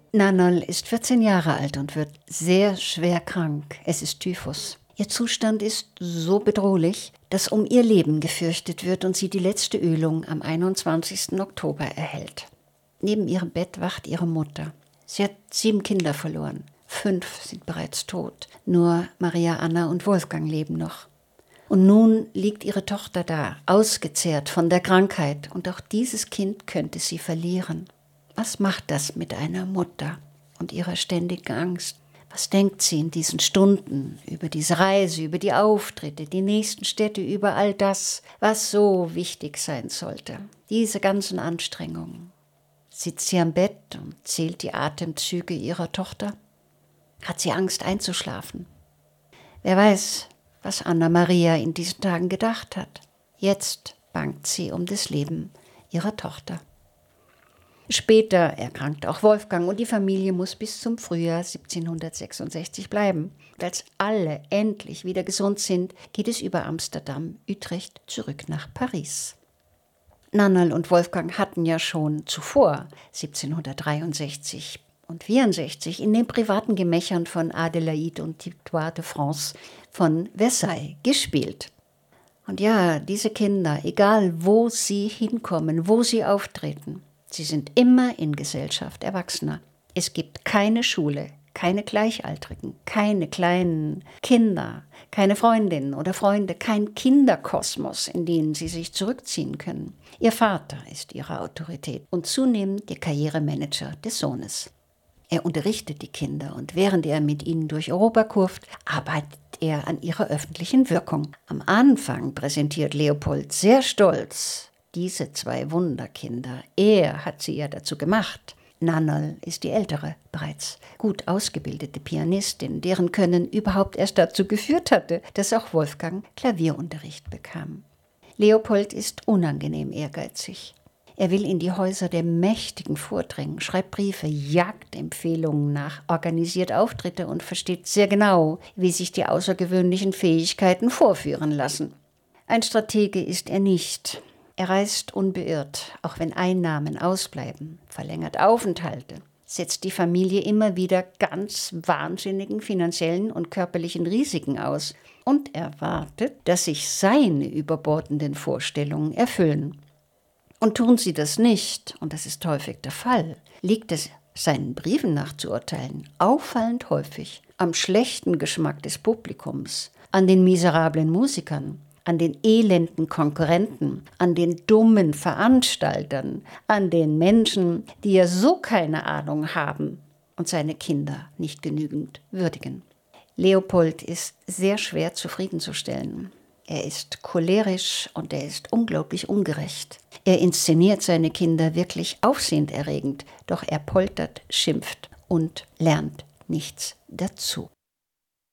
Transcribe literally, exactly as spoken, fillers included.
Nannerl ist vierzehn Jahre alt und wird sehr schwer krank. Es ist Typhus. Ihr Zustand ist so bedrohlich, dass um ihr Leben gefürchtet wird und sie die letzte Ölung am einundzwanzigsten Oktober erhält. Neben ihrem Bett wacht ihre Mutter. Sie hat sieben Kinder verloren. Fünf sind bereits tot. Nur Maria Anna und Wolfgang leben noch. Und nun liegt ihre Tochter da, ausgezehrt von der Krankheit. Und auch dieses Kind könnte sie verlieren. Was macht das mit einer Mutter und ihrer ständigen Angst? Was denkt sie in diesen Stunden über diese Reise, über die Auftritte, die nächsten Städte, über all das, was so wichtig sein sollte? Diese ganzen Anstrengungen. Sitzt sie am Bett und zählt die Atemzüge ihrer Tochter? Hat sie Angst einzuschlafen? Wer weiß, was Anna-Maria in diesen Tagen gedacht hat. Jetzt bangt sie um das Leben ihrer Tochter. Später erkrankt auch Wolfgang und die Familie muss bis zum Frühjahr siebzehnhundertsechsundsechzig bleiben. Und als alle endlich wieder gesund sind, geht es über Amsterdam, Utrecht zurück nach Paris. Nannerl und Wolfgang hatten ja schon zuvor, siebzehnhundertdreiundsechzig und vierundsechzig, in den privaten Gemächern von Adélaïde und Victoire de France von Versailles gespielt. Und ja, diese Kinder, egal wo sie hinkommen, wo sie auftreten, sie sind immer in Gesellschaft Erwachsener. Es gibt keine Schule, keine Gleichaltrigen, keine kleinen Kinder, keine Freundinnen oder Freunde, kein Kinderkosmos, in den sie sich zurückziehen können. Ihr Vater ist ihre Autorität und zunehmend der Karrieremanager des Sohnes. Er unterrichtet die Kinder und während er mit ihnen durch Europa kurft, arbeitet er an ihrer öffentlichen Wirkung. Am Anfang präsentiert Leopold sehr stolz diese zwei Wunderkinder. Er hat sie ja dazu gemacht. Nannerl ist die ältere, bereits gut ausgebildete Pianistin, deren Können überhaupt erst dazu geführt hatte, dass auch Wolfgang Klavierunterricht bekam. Leopold ist unangenehm ehrgeizig. Er will in die Häuser der Mächtigen vordringen, schreibt Briefe, jagt Empfehlungen nach, organisiert Auftritte und versteht sehr genau, wie sich die außergewöhnlichen Fähigkeiten vorführen lassen. Ein Stratege ist er nicht. Er reist unbeirrt, auch wenn Einnahmen ausbleiben, verlängert Aufenthalte, setzt die Familie immer wieder ganz wahnsinnigen finanziellen und körperlichen Risiken aus und erwartet, dass sich seine überbordenden Vorstellungen erfüllen. Und tun sie das nicht, und das ist häufig der Fall, liegt es seinen Briefen nach zu urteilen auffallend häufig am schlechten Geschmack des Publikums, an den miserablen Musikern, an den elenden Konkurrenten, an den dummen Veranstaltern, an den Menschen, die ja so keine Ahnung haben und seine Kinder nicht genügend würdigen. Leopold ist sehr schwer zufriedenzustellen. Er ist cholerisch und er ist unglaublich ungerecht. Er inszeniert seine Kinder wirklich aufsehenderregend, doch er poltert, schimpft und lernt nichts dazu.